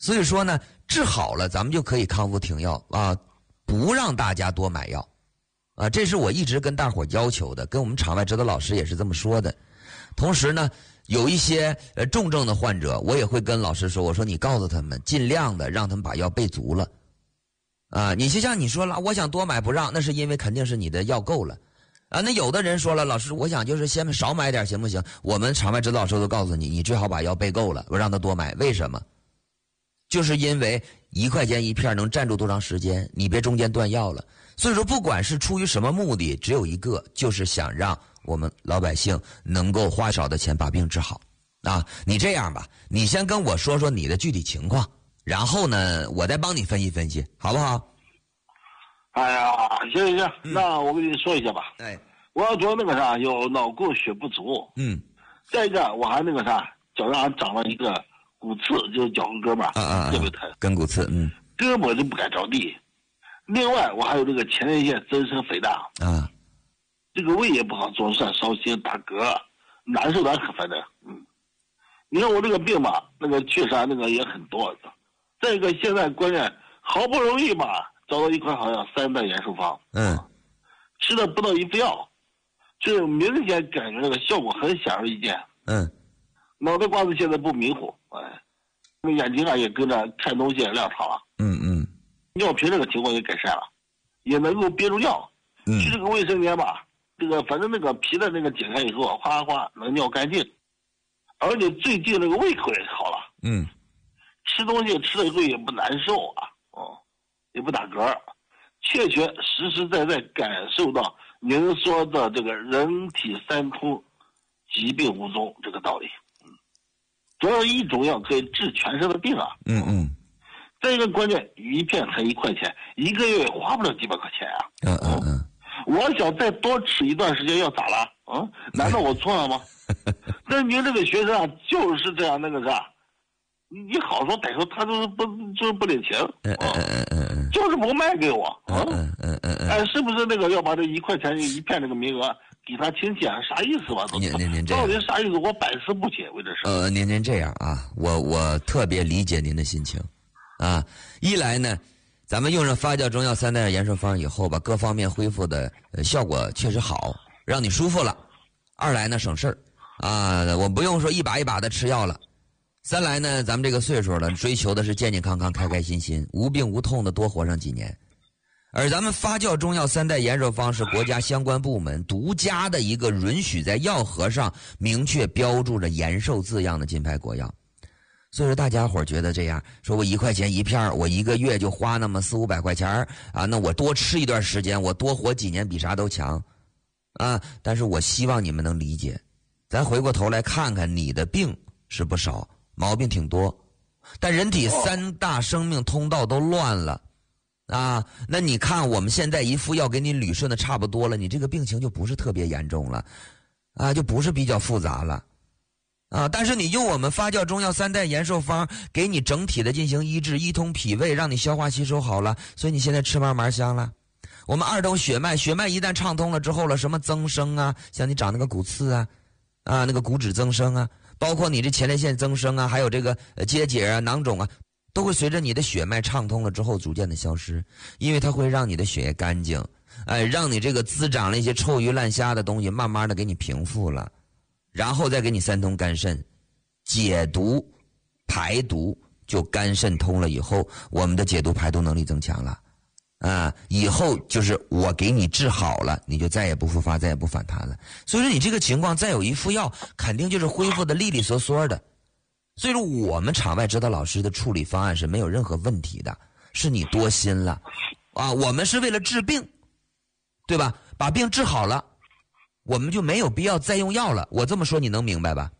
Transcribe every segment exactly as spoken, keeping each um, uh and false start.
所以说呢，治好了咱们就可以康复停药啊，不让大家多买药啊，这是我一直跟大伙要求的，跟我们场外指导老师也是这么说的。同时呢，有一些呃重症的患者，我也会跟老师说，我说你告诉他们，尽量的让他们把药备足了啊。你就像你说了，我想多买不让，那是因为肯定是你的药够了啊。那有的人说了，老师，我想就是先少买点行不行？我们场外指导老师都告诉你，你最好把药备够了，我让他多买。为什么？就是因为一块钱一片能站住多长时间，你别中间断药了。所以说不管是出于什么目的，只有一个，就是想让我们老百姓能够花少的钱把病治好啊。你这样吧，你先跟我说说你的具体情况，然后呢我再帮你分析分析，好不好？ 哎呀，行行行、嗯、那我跟你说一下吧。 哎， 我要主要那个啥，有脑供血不足， 嗯， 再一个我还那个啥，脚上长了一个骨刺，就是脚跟胳膊啊啊， 特别疼， 跟骨刺，嗯， 胳膊就不敢着地。另外我还有这个前列腺增生肥大啊， 这个胃也不好，总是烧心打嗝，难受的很，反正嗯。你看我这个病吧，那个确实那个也很多。再一个现在关键好不容易吧找到一款好像三代延寿方， 嗯， 吃了不到一副药，就明显感觉这个效果很显而易见。 嗯， 脑袋瓜子现在不迷糊，哎，那眼睛啊也跟着看东西也亮堂了。 嗯嗯， 尿频这个情况也改善了，也能够憋住尿。 嗯， 去这个卫生间吧，这个反正那个皮的那个解开以后，哗哗能尿干净，而且最近那个胃口也好了。 嗯， 吃东西吃了以后也不难受啊，哦，也不打嗝，确确实实在在感受到您说的这个人体三通，疾病无踪这个道理。嗯，主要一种药可以治全身的病啊。 嗯嗯。 再一个关键，一片才一块钱，一个月也花不了几百块钱啊。 嗯嗯嗯。 我想再多吃一段时间要咋了？嗯，难道我错了吗？那您这个学生啊，就是这样那个啥，你好说歹说，他就是不就是不领情。 嗯嗯嗯嗯嗯。 就是不卖给我。 嗯嗯嗯嗯嗯。 哎，是不是那个要把这一块钱一片这个名额给他亲戚啊？啥意思吧？ 您您您这样到底啥意思？我百思不解，为这事。 呃，您您这样啊，我我特别理解您的心情，啊，一来呢，咱们用上发酵中药三代延寿方以后吧，各方面恢复的、呃、效果确实好，让你舒服了；二来呢，省事儿，啊，我不用说一把一把的吃药了；三来呢，咱们这个岁数了，追求的是健健康康、开开心心、无病无痛的多活上几年。而咱们发酵中药三代延寿方是国家相关部门独家的一个允许在药盒上明确标注着延寿字样的金牌国药。所以说大家伙觉得这样，说我一块钱一片，我一个月就花那么四五百块钱啊，那我多吃一段时间，我多活几年比啥都强啊。但是我希望你们能理解，咱回过头来看看，你的病是不少，毛病挺多，但人体三大生命通道都乱了啊，那你看我们现在一副药给你捋顺的差不多了，你这个病情就不是特别严重了啊，就不是比较复杂了啊。但是你用我们发酵中药三代延寿方给你整体的进行医治，一通脾胃，让你消化吸收好了，所以你现在吃嘛嘛香了。我们二通血脉，血脉一旦畅通了之后了，什么增生啊，像你长那个骨刺啊啊那个骨质增生啊，包括你这前列腺增生啊，还有这个结节啊囊肿啊，都会随着你的血脉畅通了之后逐渐的消失，因为它会让你的血液干净，哎，让你这个滋长了一些臭鱼烂虾的东西慢慢的给你平复了，然后再给你三通肝肾解毒排毒，就肝肾通了以后，我们的解毒排毒能力增强了啊，以后就是我给你治好了，你就再也不复发，再也不反弹了。所以说你这个情况再有一副药，肯定就是恢复的利利索索的。所以说我们场外指导老师的处理方案是没有任何问题的，是你多心了啊！我们是为了治病，对吧？把病治好了，我们就没有必要再用药了。我这么说你能明白吧？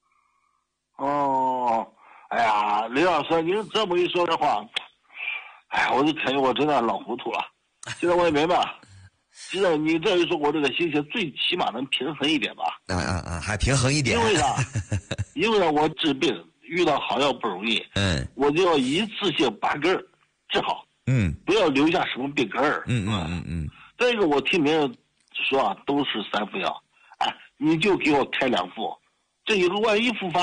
哦，哎呀，李老师，您这么一说的话，哎，我就感觉我真的老糊涂了。现在我也明白了，现在你这一说，我这个心情最起码能平衡一点吧？ 啊啊啊，还平衡一点？ 因为啥？因为呢，我治病遇到好药不容易， 嗯， 我就要一次性把根儿治好， 嗯， 不要留下什么病根儿， 嗯嗯嗯嗯。 再一个，我听别人说啊，都是三副药，哎，你就给我开两副，这以后万一复发，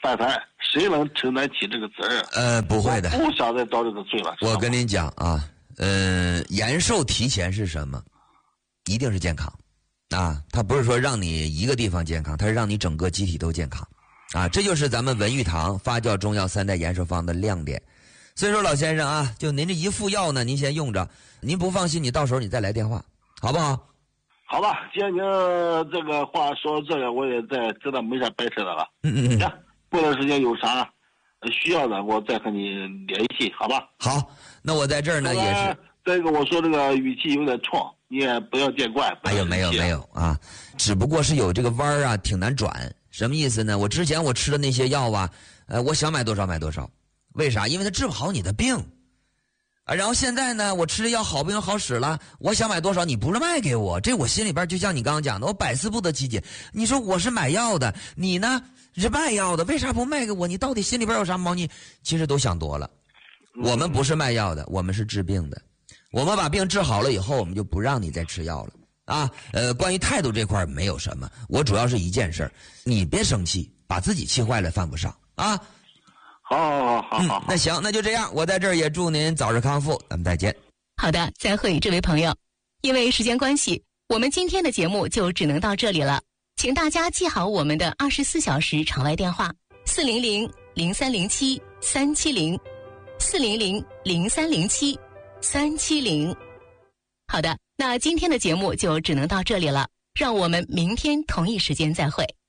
翻盘，谁能承担起这个责任？ 呃，不会的， 不想再遭这个罪了。 我跟您讲啊，呃，延寿提前是什么？一定是健康，啊，它不是说让你一个地方健康，它是让你整个机体都健康，啊，这就是咱们文玉堂发酵中药三代延寿方的亮点。所以说，老先生啊，就您这一副药呢，您先用着，您不放心，你到时候你再来电话，好不好？ 好吧，既然您这个话说到这里，我也在知道没啥白扯的了。 嗯嗯嗯。 行，过段时间有啥需要的，我再和你联系，好吧？ 好，那我在这儿呢也是。 再一个，我说这个语气有点冲，你也不要见怪。 哎呦，没有没有啊，只不过是有这个弯儿啊，挺难转。什么意思呢？我之前我吃的那些药啊，呃，我想买多少买多少。为啥？因为它治不好你的病，啊，然后现在呢，我吃的药好不容易好使了，我想买多少，你不是卖给我，这我心里边就像你刚刚讲的，我百思不得其解。你说我是买药的，你呢是卖药的，为啥不卖给我？你到底心里边有啥猫腻？其实都想多了。我们不是卖药的，我们是治病的。我们把病治好了以后，我们就不让你再吃药了啊。呃，关于态度这块没有什么，我主要是一件事，你别生气，把自己气坏了犯不上啊。 好好好好好、嗯， 那行，那就这样。我在这儿也祝您早日康复，咱们再见。 好的，再会，这位朋友。因为时间关系，我们今天的节目就只能到这里了。请大家记好我们的二十四小时场外电话：四零零零三零七三七零，四零零零三零七三七零。好的，那今天的节目就只能到这里了，让我们明天同一时间再会。